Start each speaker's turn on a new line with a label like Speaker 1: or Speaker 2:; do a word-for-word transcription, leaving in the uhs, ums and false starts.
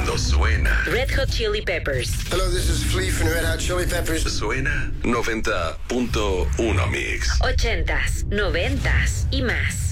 Speaker 1: cuando suena.
Speaker 2: Red Hot Chili Peppers.
Speaker 3: Hello, this is Flea from Red Hot Chili Peppers.
Speaker 1: Suena noventa punto uno Mix.
Speaker 2: Ochentas, noventas y más.